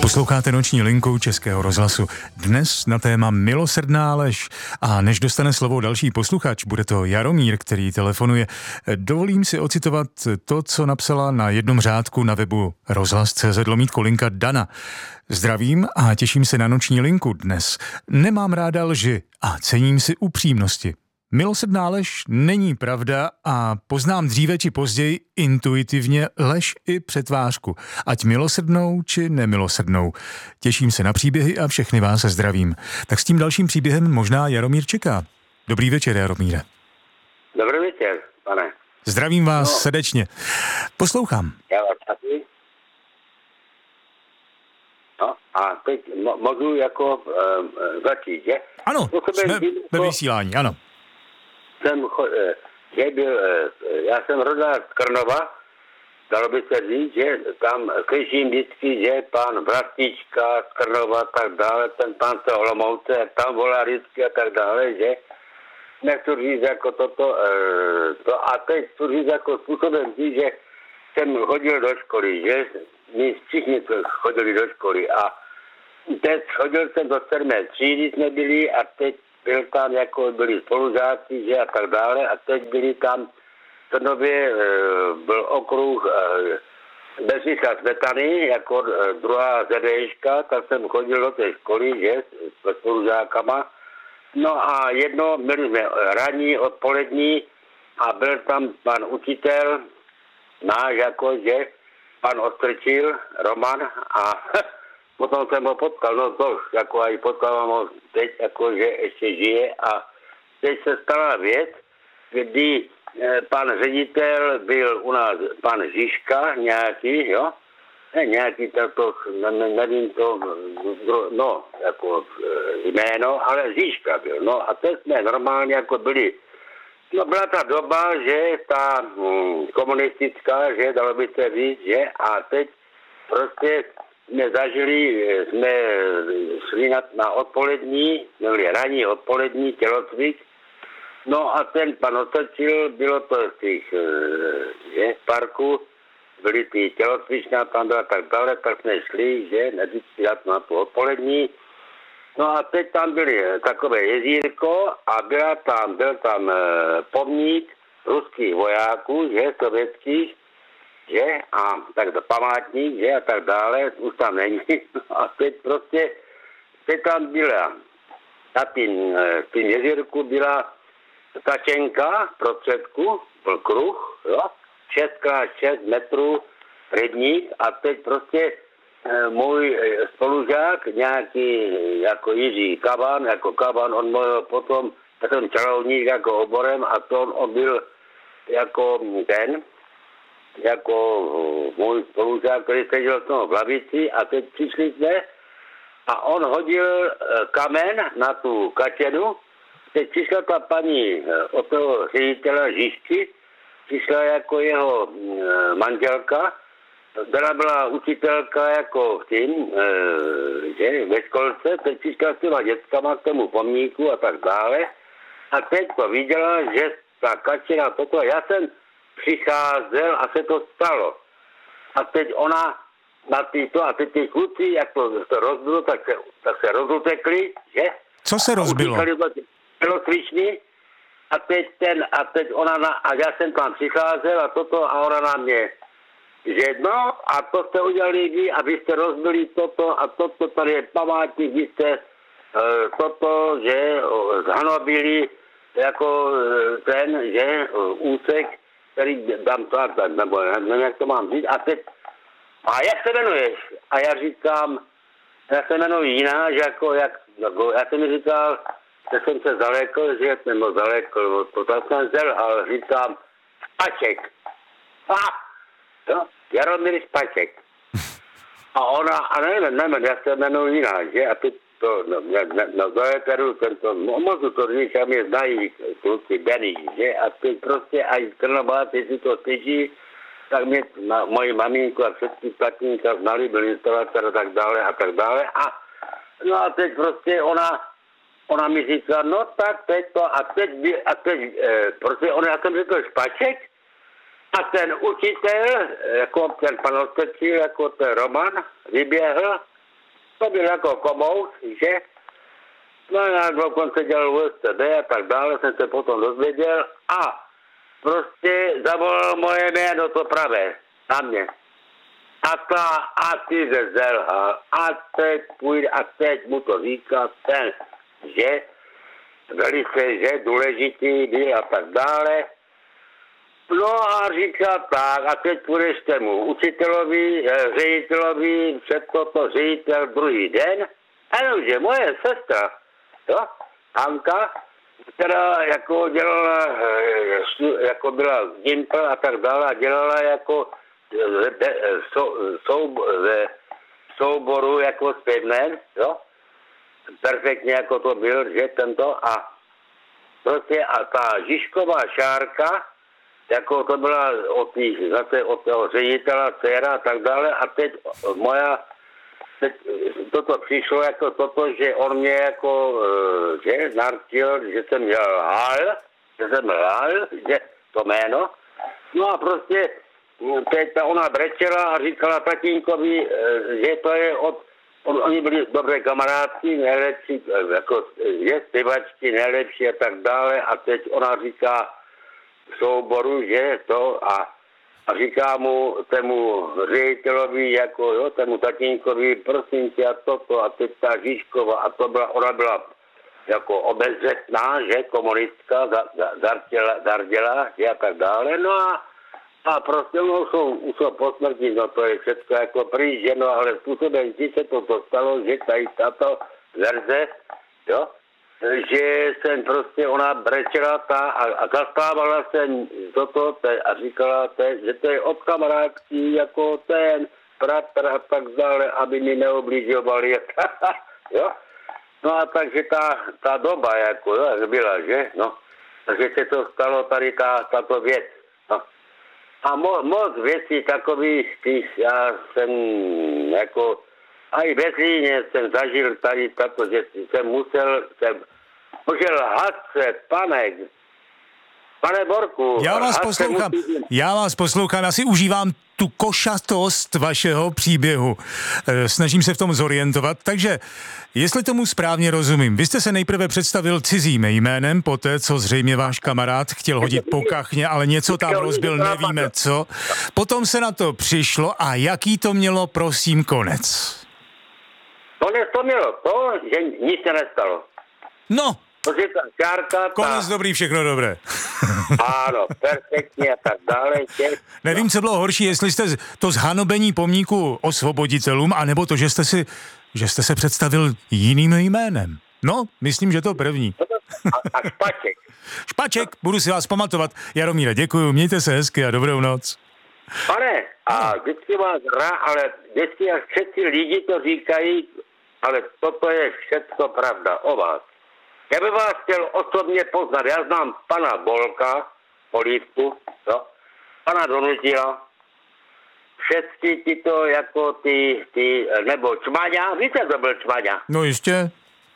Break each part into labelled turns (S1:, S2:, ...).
S1: Posloucháte Noční linku Českého rozhlasu. Dnes na téma milosrdná lež. A než dostane slovo další posluchač, bude to Jaromír, který telefonuje, dovolím si ocitovat to, co napsala na jednom řádku na webu rozhlas.cz/linka Dana. Zdravím a těším se na Noční linku dnes. Nemám ráda lži a cením si upřímnosti. Milosrdná lež není pravda a poznám dříve či později intuitivně lež i přetvářku, ať milosrdnou či nemilosrdnou. Těším se na příběhy a všechny vás se zdravím. Tak s tím dalším příběhem možná Jaromír čeká. Dobrý večer, Jaromíre.
S2: Dobrý večer, pane.
S1: Zdravím vás srdečně. Poslouchám.
S2: Já vás taky. No a teď můžu jako začít, že?
S1: Ano, jsme ve vysílání, ano.
S2: Já jsem rodák z Krnova, dalo by se říct, že tam slyším vždycky, že pan Vlastička z Krnova a tak dále, ten pán z Olomouce, tam volá vždycky a tak dále, že nechci říct jako toto, a teď chci říct jako způsobem říct, že jsem chodil do školy, že my všichni chodili do školy a teď chodil jsem do 7. třídy jsme byli a teď byl tam, jako byli spolužáci, že a tak dále, a teď byli tam v Trnově, byl okruh Bedřicha Smetany, jako druhá ZDŠka, tak jsem chodil do té školy, že, s spolužákama. No a jedno, měli jsme ranní, odpolední a byl tam pan učitel, náš, jako, že, pan Ostrčil, Roman a potom jsem ho potkal, no to jako aj potkal ho teď, jako že ještě žije a teď se stala věc, kdy pan ředitel byl u nás pan Žižka nějaký, jo, nějaký tato, nevím to, no, jako jméno, ale Žižka byl, no a teď jsme normálně jako byli, no byla ta doba, že ta komunistická, že dalo by se říct, že a teď prostě jsme zažili, jsme šli na odpolední, měli ranní odpolední tělocvik, no a ten pan Otočil, bylo to z těch parku, byly ty tělocvičná, tam byla tak dále, tak jsme šli, že, na tu odpolední, no a teď tam byly takové jezírko a byl tam pomník ruských vojáků, že, sovětských, že, a tak to památník, že, a tak dále, už tam není. A teď prostě, teď tam byla, na tím jezírku byla tačenka v prostředku, byl kruh, jo, 6x6 metrů rybník a teď prostě můj spolužák, nějaký jako Jiří Kaban, on byl potom takový čarovník jako oborem a to on byl jako ten, jako můj spolužák, který seděl v lavici a teď přišli jsme a on hodil kamen na tu kačenu. Teď přišla ta paní od toho ředitele Žižky, přišla jako jeho manželka, která byla učitelka jako v tím, že ve školce, teď přišla s těma dětskama k tomu pomníku a tak dále a teď to viděla, že ta kačena toto, já jsem přicházel a se to stalo. A teď ona na tyto, a teď ty kluci, jak to rozbilo, tak se rozutekli, že?
S1: Co se rozbilo?
S2: Tělocvičný a teď ona a já jsem tam přicházel a toto a ona na mě, že no a to jste udělali vy a vy jste rozbili toto a toto, tady je památník, vy jste toto, že zhanobili jako ten, že úsek, který dám to, nebo nevím, jak to mám říct. A jak se jmenuješ? A já říkám, já se jmenuji jiná, že jako já jsem mi říkal, že jsem se zalekl, to jsem zelhal, říkám, Spaček. Jaromír Spaček. A ona, a nevím, já se jmenuji jiná, že? A teď na Zoeteru tento, můžu to říct, a mě znají kluci Benny, že? A teď prostě aj Krnobáci si to slyší, tak mě moji maminku a všetky tatínka znali, byl instalatér a tak dále. No a teď prostě ona mi říká, no tak teď to, a teď prostě já jsem řekl Špaček, a ten učitel, jako ten pan Ostrčil, jako ten Roman, vyběhl To byl jako komout, že? No já dokonce dělal USTB a tak dále, jsem se potom dozvěděl a prostě zavolal moje jméno to pravé na mě. A ty se zelhal. A teď půjde, a teď mu to říká ten, že velice, že důležitý byl a tak dále. No a říká tak, a teď půjdeš tému učitelovi, ředitelovi, před toto ředitel druhý den. A jenomže moje sestra, jo, Hanka, která jako dělala, jako byla v Gimpl a tak dále, a dělala jako souboru jako zpěvné, jo, perfektně jako to byl, že tento a prostě a ta Žižková Šárka, jako to byla zase od toho ředitela, dcera a tak dále a teď teď toto přišlo jako toto, že on mě jako, že nartil, že jsem lhal, že to jméno, no a prostě teď ona brečela a říkala tatínkovi, že to je oni byli dobré kamarádky, nejlepší, jako je zpěvačky, nejlepší a tak dále a teď ona říká v souboru, že to a říká mu tému ředitelovi, jako jo, tému tatínkovi, prosím tě a toto a teď ta Žižková a to byla, ona byla jako obezřetná, že komunistka, zarděla, že a tak dále, no a prostě už jsou po smrti, no to je všechno jako prý, že no, ale způsobem si se to stalo, že tady tato verze, jo, že jsem prostě ona brečela a zastávala jsem toto a říkala, že to je od kamarádky jako ten bratr a tak dále, aby mi neobližovali, jo. No a takže ta doba jako, jo, byla, že, no, takže se to stalo tady tato věc, no. A moc věcí takových, já jsem jako, a i ve Zlíně jsem zažil tady tato, že jsem musel hadce, pane Borku.
S1: Já vás poslouchám, asi užívám tu košatost vašeho příběhu. Snažím se v tom zorientovat, takže jestli tomu správně rozumím, vy jste se nejprve představil cizím jménem, poté co zřejmě váš kamarád chtěl hodit po kachně, ale něco tam rozbil, nevíme co. Potom se na to přišlo a jaký to mělo, prosím, konec?
S2: Konec to mělo to, že nic se nestalo.
S1: No,
S2: Čárka,
S1: konec dobrý, všechno dobré.
S2: Ano, perfektně a tak dále.
S1: Nevím, co bylo horší, jestli jste to zhanobení pomníku osvoboditelům, anebo to, že jste se představil jiným jménem. No, myslím, že to první.
S2: A Špaček.
S1: Špaček, budu si vás pamatovat. Jaromíre, děkuju, mějte se hezky a dobrou noc.
S2: Pane, a vždycky vás ale vždycky jak všetci lidi to říkají, ale toto je všechno pravda o vás. Já bych vás chtěl osobně poznat. Já znám pana Bolka, Polívku, jo, pana Donutila, všechny tyto jako ty, nebo Čmaňa, víte, kdo byl Čmaňa?
S1: No jistě.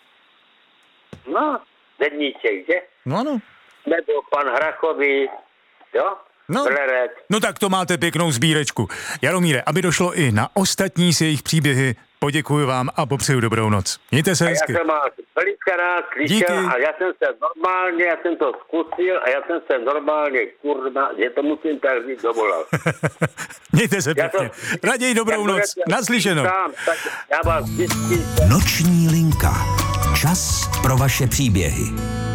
S2: No, Zedníček, že?
S1: No.
S2: Nebo pan Hrachový, jo?
S1: No tak to máte pěknou sbírečku. Jaromíre, aby došlo i na ostatní s jejich příběhy, poděkuji vám a popřeju dobrou noc. Mějte se hezky.
S2: Já jsem vás velice rád slyšel a já jsem to zkusil a já jsem se normálně, kurva, že to musím tak říct, dovolal.
S1: Mějte se pěkně. Raději dobrou noc. Naslyšenou.
S2: Já vás vždycky...
S3: Noční linka. Čas pro vaše příběhy.